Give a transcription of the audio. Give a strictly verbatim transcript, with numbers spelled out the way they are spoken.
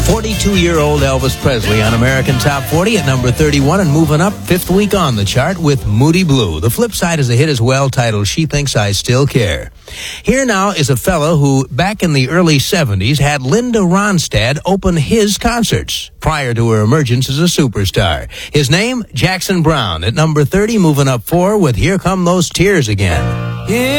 forty-two-year-old Elvis Presley on American Top forty at number thirty-one and moving up fifth week on the chart with Moody Blue. The flip side is a hit as well titled She Thinks I Still Care. Here now is a fellow who, back in the early seventies, had Linda Ronstadt open his concerts prior to her emergence as a superstar. His name, Jackson Browne, at number thirty, moving up four with Here Come Those Tears Again. Yeah.